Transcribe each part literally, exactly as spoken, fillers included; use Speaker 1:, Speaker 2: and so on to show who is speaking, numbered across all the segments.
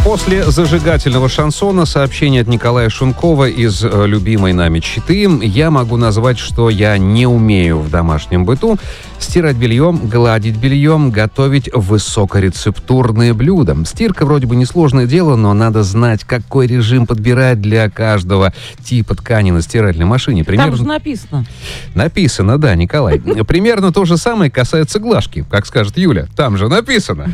Speaker 1: После зажигательного шансона сообщение от Николая Шункова из э, любимой нами Читы. Я могу назвать, что я не умею в домашнем быту стирать бельем, гладить бельем, готовить высокорецептурные блюда. Стирка вроде бы несложное дело, но надо знать, какой режим подбирать для каждого типа ткани на стиральной машине. Примерно...
Speaker 2: Там же написано.
Speaker 1: Написано, да, Николай. Примерно то же самое касается глажки, как скажет Юля. Там же написано.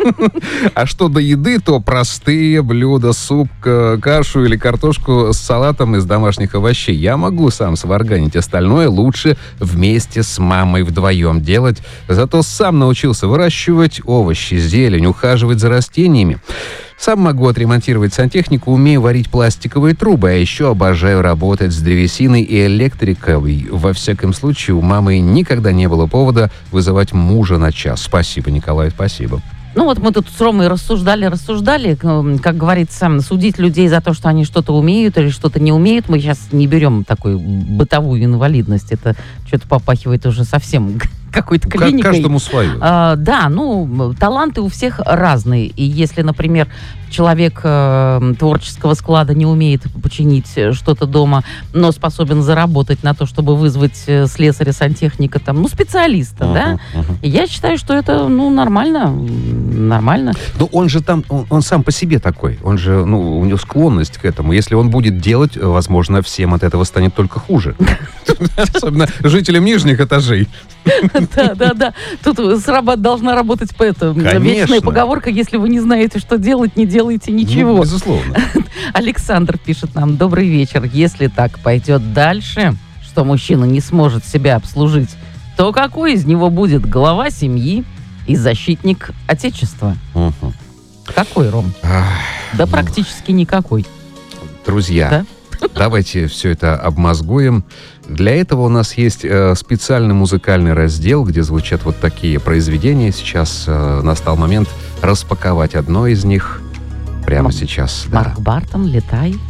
Speaker 1: А что до еды, то простые блюда, суп, кашу или картошку с салатом из домашних овощей я могу сам сварганить. Остальное лучше вместе с мамой вдвоем делать. Зато сам научился выращивать овощи, зелень, ухаживать за растениями. Сам могу отремонтировать сантехнику, умею варить пластиковые трубы, а еще обожаю работать с древесиной и электрикой. Во всяком случае, у мамы никогда не было повода вызывать мужа на час. Спасибо, Николай, спасибо.
Speaker 2: Ну вот мы тут с Ромой рассуждали, рассуждали, как говорится, судить людей за то, что они что-то умеют или что-то не умеют. Мы сейчас не берем такую бытовую инвалидность. Это что-то попахивает уже совсем какой-то клиникой.
Speaker 1: Каждому свое.
Speaker 2: А, да, ну, таланты у всех разные. И если, например, человек э, творческого склада не умеет починить что-то дома, но способен заработать на то, чтобы вызвать слесаря, сантехника, там, ну, специалиста, uh-huh, да? Uh-huh. Я считаю, что это, ну, нормально. Нормально.
Speaker 1: Но он же там, он, он сам по себе такой. Он же, ну, у него склонность к этому. Если он будет делать, возможно, всем от этого станет только хуже. Особенно жителям нижних этажей.
Speaker 2: Да, да, да. Тут должна работать по этому. Вечная поговорка: если вы не знаете, что делать, не делайте ничего.
Speaker 1: Ну, безусловно.
Speaker 2: Александр пишет нам: добрый вечер. Если так пойдет дальше, что мужчина не сможет себя обслужить, то какой из него будет глава семьи и защитник Отечества?
Speaker 1: Угу.
Speaker 2: Какой, Ром?
Speaker 1: Ах,
Speaker 2: да
Speaker 1: ну,
Speaker 2: практически никакой.
Speaker 1: Друзья,
Speaker 2: да?
Speaker 1: Давайте все это обмозгуем. Для этого у нас есть э, специальный музыкальный раздел, где звучат вот такие произведения. Сейчас э, настал момент распаковать одно из них прямо
Speaker 2: М-
Speaker 1: сейчас.
Speaker 2: Марк
Speaker 1: Да.
Speaker 2: Бартон, «Летай».